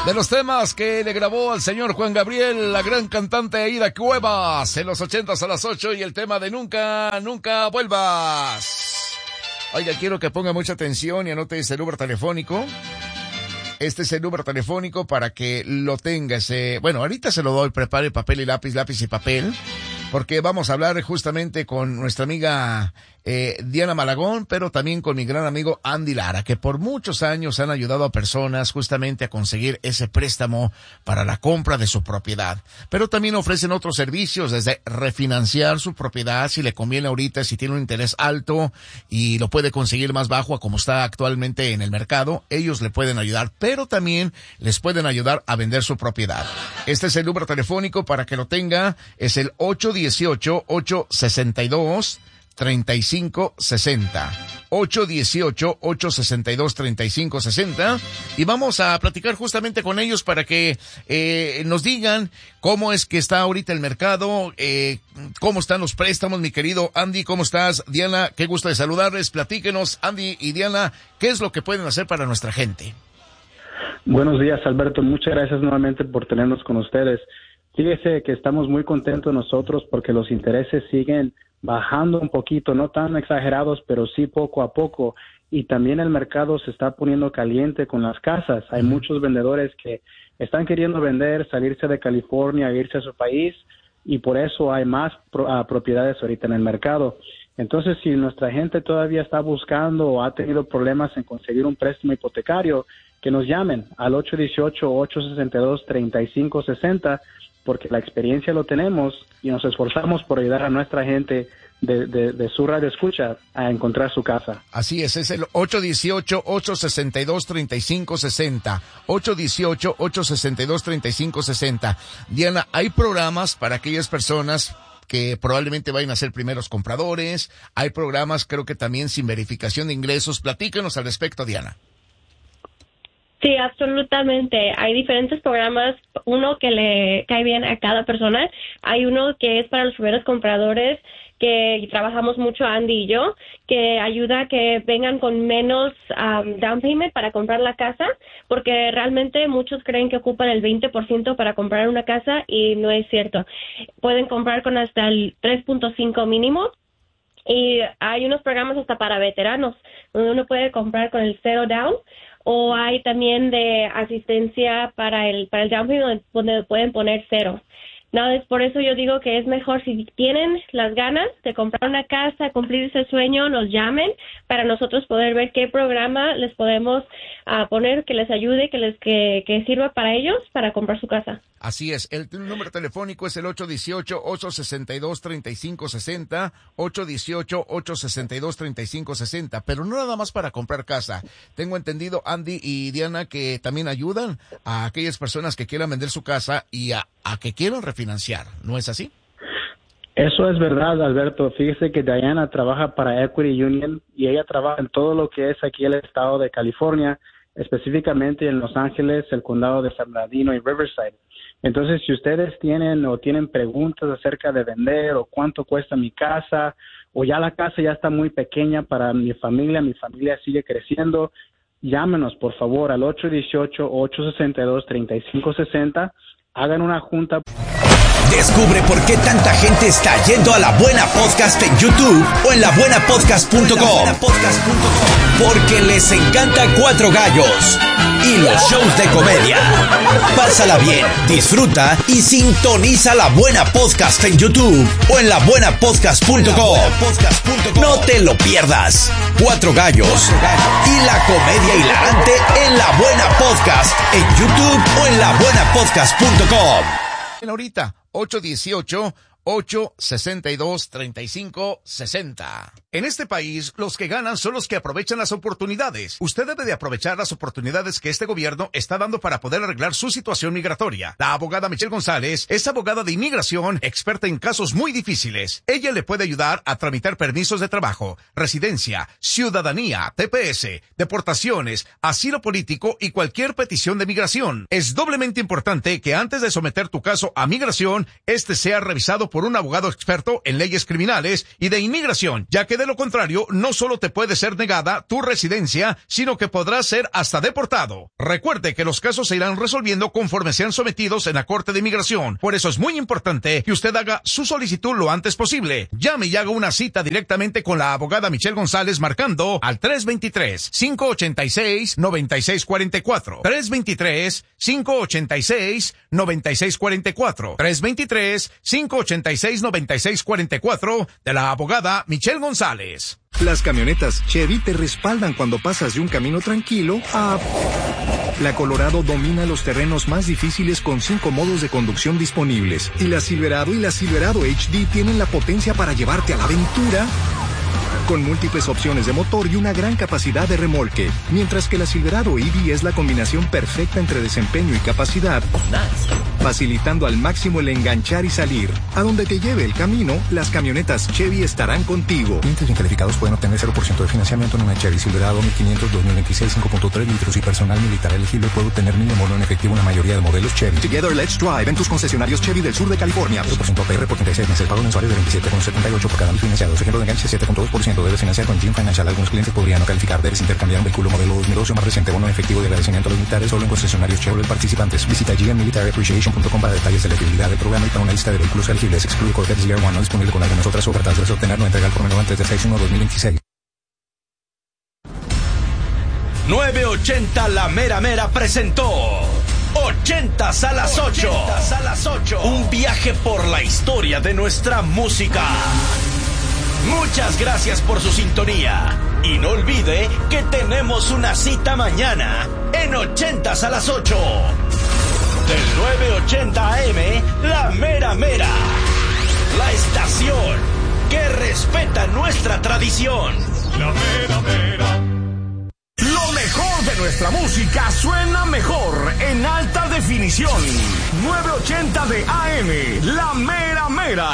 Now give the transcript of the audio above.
De los temas que le grabó al señor Juan Gabriel, la gran cantante Aida Cuevas, en los 80s a las 8, y el tema de Nunca, Nunca Vuelvas. Oiga, quiero que ponga mucha atención y anote ese número telefónico. Este es el número telefónico para que lo tenga. Bueno, ahorita se lo doy, prepare papel y lápiz, lápiz y papel, porque vamos a hablar justamente con nuestra amiga Diana Malagón, pero también con mi gran amigo Andy Lara, que por muchos años han ayudado a personas justamente a conseguir ese préstamo para la compra de su propiedad. Pero también ofrecen otros servicios, desde refinanciar su propiedad si le conviene ahorita, si tiene un interés alto y lo puede conseguir más bajo a como está actualmente en el mercado. Ellos le pueden ayudar, pero también les pueden ayudar a vender su propiedad. Este es el número telefónico para que lo tenga, es el 818-862-3560. 818-862-3560, y vamos a platicar justamente con ellos para que nos digan cómo es que está ahorita el mercado, cómo están los préstamos. Mi querido Andy, ¿cómo estás? Diana, qué gusto de saludarles. Platíquenos, Andy y Diana, ¿qué es lo que pueden hacer para nuestra gente? Buenos días, Alberto. Muchas gracias nuevamente por tenernos con ustedes. Fíjese que estamos muy contentos nosotros porque los intereses siguen bajando un poquito, no tan exagerados, pero sí poco a poco. Y también el mercado se está poniendo caliente con las casas. Hay muchos vendedores que están queriendo vender, salirse de California, irse a su país, y por eso hay más propiedades ahorita en el mercado. Entonces, si nuestra gente todavía está buscando o ha tenido problemas en conseguir un préstamo hipotecario, que nos llamen al 818-862-3560, porque la experiencia lo tenemos y nos esforzamos por ayudar a nuestra gente de su radio escucha a encontrar su casa. Así es el 818-862-3560, 818-862-3560. Diana, hay programas para aquellas personas que probablemente vayan a ser primeros compradores, hay programas creo que también sin verificación de ingresos. Platícanos al respecto, Diana. Sí, absolutamente. Hay diferentes programas, uno que le cae bien a cada persona. Hay uno que es para los primeros compradores, que trabajamos mucho Andy y yo, que ayuda a que vengan con menos down payment para comprar la casa, porque realmente muchos creen que ocupan el 20% para comprar una casa y no es cierto. Pueden comprar con hasta el 3.5 mínimo. Y hay unos programas hasta para veteranos, donde uno puede comprar con el cero down, o hay también de asistencia para el down payment donde pueden poner cero. No, es por eso yo digo que es mejor, si tienen las ganas de comprar una casa, cumplir ese sueño, nos llamen para nosotros poder ver qué programa les podemos poner que les ayude, que sirva para ellos para comprar su casa. Así es, el número telefónico es el 818-862-3560, 818-862-3560, pero no nada más para comprar casa. Tengo entendido, Andy y Diana, que también ayudan a aquellas personas que quieran vender su casa y a que quieran refinanciar, ¿no es así? Eso es verdad, Alberto. Fíjese que Diana trabaja para Equity Union y ella trabaja en todo lo que es aquí el estado de California, específicamente en Los Ángeles, el condado de San Bernardino y Riverside. Entonces, si ustedes tienen preguntas acerca de vender o cuánto cuesta mi casa, o ya la casa ya está muy pequeña para mi familia sigue creciendo, llámenos por favor al 818-862-3560, hagan una junta. Descubre por qué tanta gente está yendo a La Buena Podcast en YouTube o en labuenapodcast.com. Porque les encanta Cuatro Gallos y los shows de comedia. Pásala bien, disfruta y sintoniza La Buena Podcast en YouTube o en labuenapodcast.com. No te lo pierdas. Cuatro Gallos y la comedia hilarante en La Buena Podcast en YouTube o en labuenapodcast.com. Ahorita, 818-862-3560. En este país, los que ganan son los que aprovechan las oportunidades. Usted debe de aprovechar las oportunidades que este gobierno está dando para poder arreglar su situación migratoria. La abogada Michelle González es abogada de inmigración, experta en casos muy difíciles. Ella le puede ayudar a tramitar permisos de trabajo, residencia, ciudadanía, TPS, deportaciones, asilo político y cualquier petición de migración. Es doblemente importante que antes de someter tu caso a migración, este sea revisado por un abogado experto en leyes criminales y de inmigración, ya que de lo contrario no solo te puede ser negada tu residencia, sino que podrás ser hasta deportado. Recuerde que los casos se irán resolviendo conforme sean sometidos en la Corte de Inmigración. Por eso es muy importante que usted haga su solicitud lo antes posible. Llame y haga una cita directamente con la abogada Michelle González marcando al 323-586-9644. 323-586-9644. 323-586-9644 de la abogada Michelle González. Las camionetas Chevy te respaldan cuando pasas de un camino tranquilo a... La Colorado domina los terrenos más difíciles con 5 modos de conducción disponibles. Y la Silverado y la Silverado HD tienen la potencia para llevarte a la aventura con múltiples opciones de motor y una gran capacidad de remolque. Mientras que la Silverado EV es la combinación perfecta entre desempeño y capacidad, facilitando al máximo el enganchar y salir. A donde te lleve el camino, las camionetas Chevy estarán contigo. Clientes bien calificados pueden obtener 0% de financiamiento en una Chevy Silverado 1500 2026 5.3 litros y personal militar elegible puede obtener mínimo bono en efectivo en la mayoría de modelos Chevy. Together Let's Drive en tus concesionarios Chevy del sur de California. 0% APR por 36 meses, pago mensuales de 27,78 por cada mes financiado. Ejemplo de enganche 7.2%. Debes financiar con Team Financial. Algunos clientes podrían no calificar. Debes intercambiar un vehículo modelo 2012 o más reciente. Bono en efectivo de agradecimiento a los militares solo en concesionarios Chevrolet participantes. Visita gmmilitaryappreciation.com para detalles de la elegibilidad del programa y para una lista de vehículos elegibles. Excluye Corvette ZR1 no disponible con algunas otras ofertas. Debes obtener no entregar por menor antes de 6/1/2026. 980 La Mera Mera presentó 80s a las 8. Un viaje por la historia de nuestra música. Muchas gracias por su sintonía. Y no olvide que tenemos una cita mañana en 80s a las 8. Del 980 AM, La Mera Mera. La estación que respeta nuestra tradición. La Mera Mera. Lo mejor de nuestra música suena mejor en alta definición. 980 de AM, La Mera.